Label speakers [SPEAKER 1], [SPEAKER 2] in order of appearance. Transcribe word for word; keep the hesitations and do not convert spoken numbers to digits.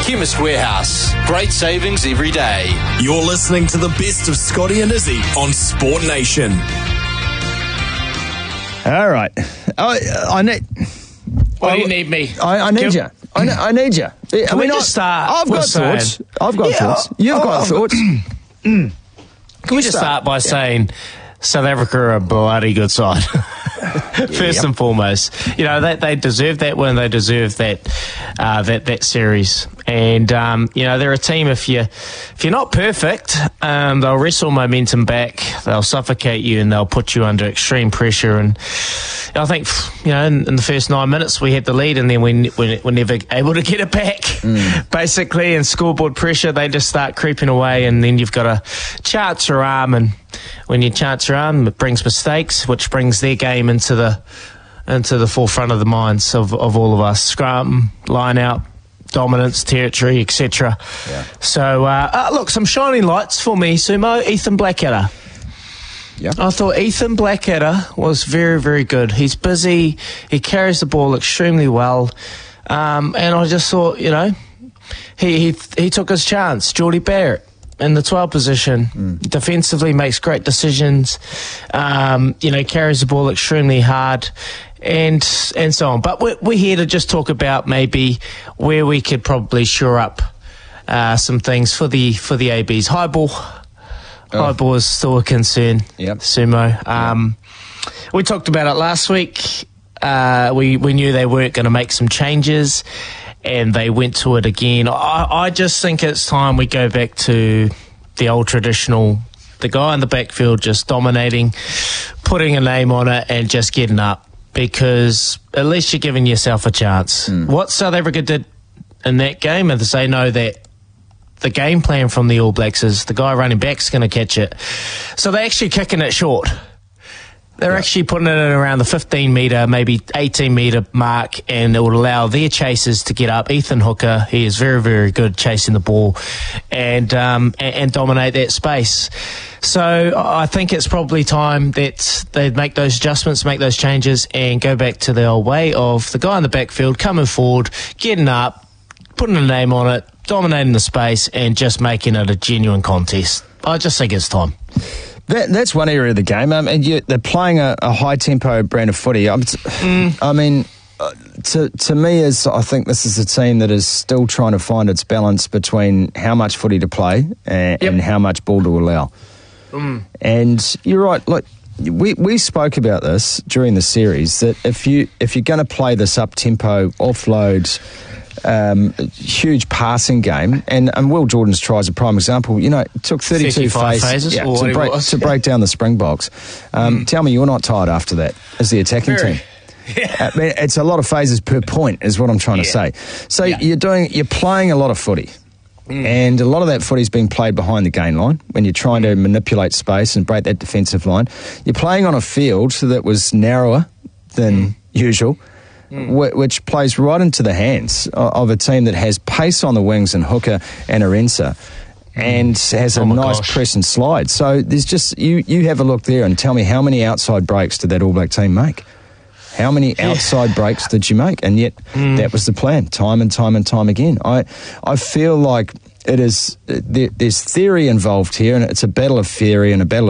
[SPEAKER 1] Chemist Warehouse. Great savings every day.
[SPEAKER 2] You're listening to the best of Scotty and Izzy on Sport Nation.
[SPEAKER 3] All right. I, I need...
[SPEAKER 4] Why do you need me?
[SPEAKER 3] I, I need
[SPEAKER 4] Can-
[SPEAKER 3] you. I, ne- I need you.
[SPEAKER 4] Can
[SPEAKER 3] I
[SPEAKER 4] we
[SPEAKER 3] mean,
[SPEAKER 4] just start
[SPEAKER 3] I've got
[SPEAKER 4] with saying-
[SPEAKER 3] thoughts. I've got
[SPEAKER 4] Yeah,
[SPEAKER 3] thoughts. You've
[SPEAKER 4] oh,
[SPEAKER 3] got
[SPEAKER 4] I've
[SPEAKER 3] thoughts.
[SPEAKER 4] Can we just start by saying South Africa are a bloody good side? First
[SPEAKER 3] Yep.
[SPEAKER 4] and foremost, you know they they deserve that win. They deserve that uh, that that series, and um, you know they're a team. If you if you're not perfect, um, they'll wrestle momentum back. They'll suffocate you, and they'll put you under extreme pressure. And I think you know in, in the first nine minutes we had the lead, and then we we we're never able to get it back. Mm. Basically, and scoreboard pressure, they just start creeping away, and then you've got to chance your arm and. When you chance your arm, it brings mistakes, which brings their game into the into the forefront of the minds of, of all of us. Scrum, line out, dominance, territory, et cetera. Yeah. So, uh, uh, look, some shining lights for me, Sumo. Ethan Blackadder.
[SPEAKER 3] Yeah.
[SPEAKER 4] I thought Ethan Blackadder was very, very good. He's busy. He carries the ball extremely well. Um, and I just thought, you know, he, he, he took his chance. Geordie Barrett. In the twelve position, mm. defensively makes great decisions, um, you know, carries the ball extremely hard, and and so on. But we're, we're here to just talk about maybe where we could probably shore up uh, some things for the for the A Bs. High ball, oh. high ball is still a concern.
[SPEAKER 3] Yep.
[SPEAKER 4] Sumo. Um, yep. We talked about it last week. Uh, we we knew they weren't going to make some changes. And they went to it again. I, I just think it's time we go back to the old traditional, the guy in the backfield just dominating, putting a name on it and just getting up, because at least you're giving yourself a chance. Mm. What South Africa did in that game is they know that the game plan from the All Blacks is the guy running back's going to catch it. So they're actually kicking it short. They're yeah. actually putting it in around the fifteen metre, maybe eighteen metre mark, and it would allow their chasers to get up. Ethan Hooker, he is very, very good chasing the ball and, um, and, and dominate that space. So I think it's probably time that they make those adjustments, make those changes, and go back to the old way of the guy in the backfield coming forward, getting up, putting a name on it, dominating the space, and just making it a genuine contest. I just think it's time.
[SPEAKER 3] That, that's one area of the game. Um, and you, they're playing a, a high-tempo brand of footy. I'm t- mm. I mean, uh, to to me, is I think this is a team that is still trying to find its balance between how much footy to play and, yep. and how much ball to allow. Mm. And you're right. Look, we we spoke about this during the series that if you if you're going to play this up-tempo offload. Um, huge passing game, and, and Will Jordan's try is a prime example. You know, it took thirty-two phase,
[SPEAKER 4] phases
[SPEAKER 3] yeah, to, break, to break down the Springboks. Um, mm. Tell me you're not tired after that as the attacking
[SPEAKER 4] Very.
[SPEAKER 3] team. Yeah. I mean, it's a lot of phases per point is what I'm trying yeah. to say. So yeah. you're doing, you're playing a lot of footy. Mm. And a lot of that footy is being played behind the gain line when you're trying to manipulate space and break that defensive line. You're playing on a field that was narrower than mm. usual. Mm. Which plays right into the hands of a team that has pace on the wings and Hooker and Arensa, and has a
[SPEAKER 4] oh
[SPEAKER 3] nice
[SPEAKER 4] gosh.
[SPEAKER 3] press and slide. So there's just you. You have a look there and tell me how many outside breaks did that All Black team make? How many yeah. outside breaks did you make? And yet mm. that was the plan, time and time and time again. I I feel like it is there, there's theory involved here, and it's a battle of theory and a battle